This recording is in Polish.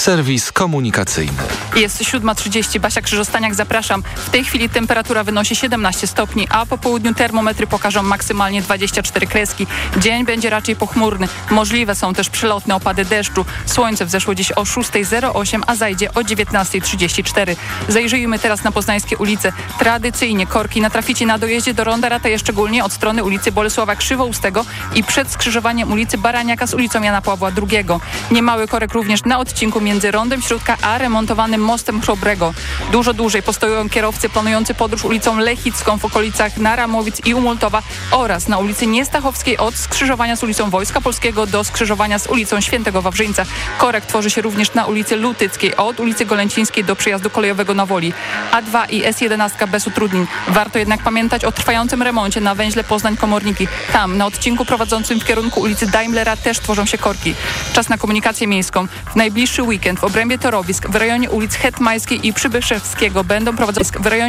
Serwis komunikacyjny. Jest 7:30. Basia Krzyżostaniak, zapraszam. W tej chwili temperatura wynosi 17 stopni, a po południu termometry pokażą maksymalnie 24 kreski. Dzień będzie raczej pochmurny. Możliwe są też przelotne opady deszczu. Słońce wzeszło dziś o 6:08, a zajdzie o 19:34. Zajrzyjmy teraz na poznańskie ulice. Tradycyjnie korki natraficie na dojeździe do Ronda Rataje, szczególnie od strony ulicy Bolesława Krzywoustego i przed skrzyżowaniem ulicy Baraniaka z ulicą Jana Pawła II. Niemały korek również na odcinku między Rondem Śródka a remontowanym mostem Chrobrego. Dużo dłużej postoją kierowcy planujący podróż ulicą Lechicką w okolicach Naramowic i Umultowa oraz na ulicy Niestachowskiej od skrzyżowania z ulicą Wojska Polskiego do skrzyżowania z ulicą Świętego Wawrzyńca. Korek tworzy się również na ulicy Lutyckiej od ulicy Golęcińskiej do przejazdu kolejowego na Woli. A2 i S11 bez utrudnień. Warto jednak pamiętać o trwającym remoncie na węźle Poznań-Komorniki. Tam, na odcinku prowadzącym w kierunku ulicy Daimlera też tworzą się korki. Czas na komunikację miejską. W najbliższy weekend w obrębie torowisk w rejonie ulic Hetmańskiej i Przybyszewskiego będą prowadzone w rejonie